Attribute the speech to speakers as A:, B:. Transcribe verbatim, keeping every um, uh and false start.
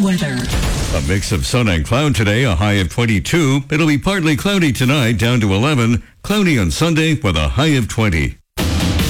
A: weather.
B: A mix of sun and cloud today, a high of twenty-two. It'll be partly cloudy tonight, down to eleven. Cloudy on Sunday with a high of twenty.